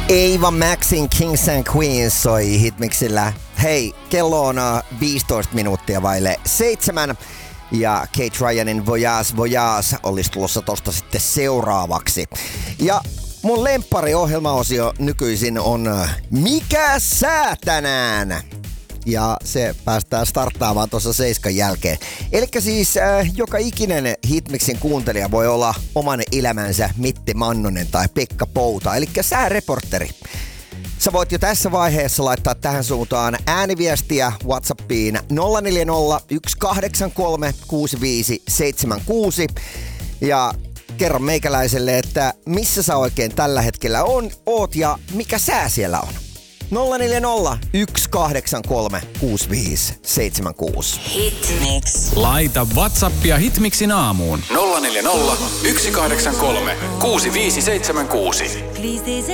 Ava Maxin Kings and Queens soi Hitmixillä. Hei, kello on 15 minuuttia vaille 7. Ja Kate Ryanin Voyage Voyage olisi tulossa tosta sitten seuraavaksi. Ja mun lemppari-ohjelmaosio nykyisin on Mikä sää tänään? Ja se päästään starttaamaan tuossa 7 jälkeen. Elikkä siis joka ikinen Hitmixin kuuntelija voi olla oman elämänsä Mitti Mannonen tai Pekka Pouta, elikkä sääreportteri. Sä voit jo tässä vaiheessa laittaa tähän suuntaan ääniviestiä WhatsAppiin 040 183 6576 ja kerro meikäläiselle, että missä sä oikein tällä hetkellä oot ja mikä sää siellä on. 040 183 6576. Hitmix. Laita WhatsAppia Hitmixin aamuun. 040 183 6576.